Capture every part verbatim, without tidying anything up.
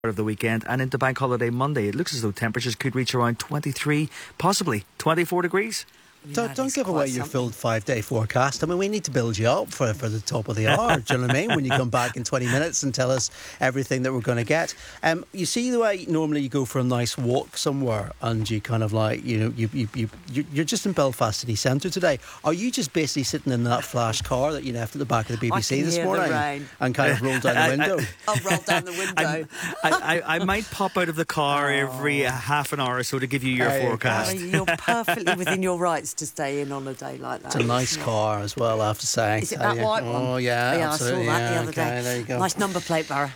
of the weekend and into Bank Holiday Monday. It looks as though temperatures could reach around twenty-three, possibly twenty-four degrees. Don't, don't give away your full five-day forecast. I mean, we need to build you up for, for the top of the hour, do you know what I mean? When you come back in twenty minutes and tell us everything that we're going to get. Um, you see the way normally you go for a nice walk somewhere and you kind of like, you know, you, you, you, you're just in Belfast City Centre today. Are you just basically sitting in that flash car that you left at the back of the B B C this morning and kind of rolled down the window? I'll roll down the window. I, I, I might pop out of the car oh. every half an hour or so to give you your there forecast. You you're perfectly within your rights to stay in on a day like that. It's a nice car as well, I have to say. Is it that you. white one? Oh, yeah, oh, yeah absolutely. I saw that yeah, the other okay, day. There you go. Nice number plate, Barra.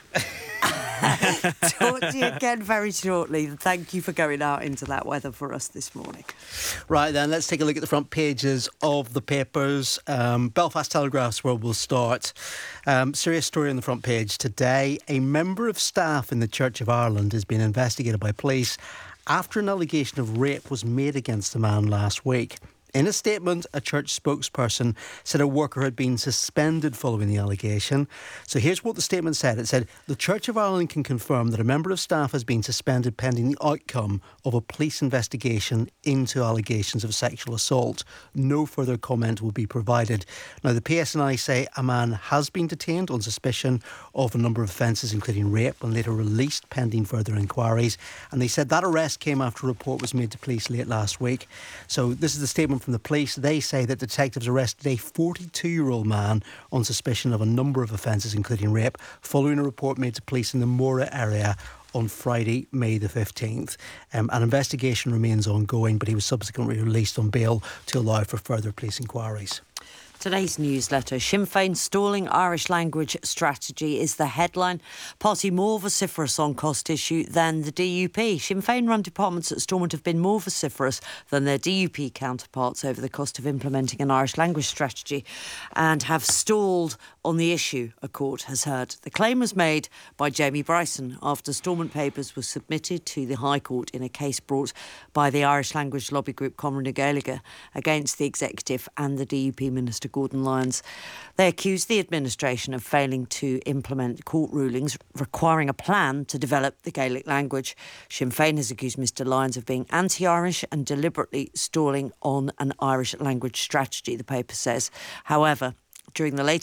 Talk to you again very shortly. Thank you for going out into that weather for us this morning. Right then, let's take a look at the front pages of the papers. Um, Belfast Telegraph's where we'll start. Um, serious story on the front page today. A member of staff in the Church of Ireland has been investigated by police after an allegation of rape was made against the man last week. In a statement, a church spokesperson said a worker had been suspended following the allegation. So here's what the statement said. It said, the Church of Ireland can confirm that a member of staff has been suspended pending the outcome of a police investigation into allegations of sexual assault. No further comment will be provided. Now, the P S N I say a man has been detained on suspicion of a number of offences, including rape, and later released pending further inquiries. And they said that arrest came after a report was made to police late last week. So this is the statement from the police. They say that detectives arrested a forty-two-year-old man on suspicion of a number of offences, including rape, following a report made to police in the Mora area on Friday, May the fifteenth. Um, an investigation remains ongoing, but he was subsequently released on bail to allow for further police inquiries. Today's newsletter, Sinn Féin stalling Irish language strategy is the headline. Party more vociferous on cost issue than the D U P. Sinn Féin run departments at Stormont have been more vociferous than their D U P counterparts over the cost of implementing an Irish language strategy and have stalled on the issue, a court has heard. The claim was made by Jamie Bryson after Stormont papers were submitted to the High Court in a case brought by the Irish language lobby group Conradh na Gaeilge against the Executive and the D U P Minister Gordon Lyons. They accused the administration of failing to implement court rulings requiring a plan to develop the Gaelic language. Sinn Féin has accused Mr Lyons of being anti-Irish and deliberately stalling on an Irish language strategy, the paper says. However, during the latest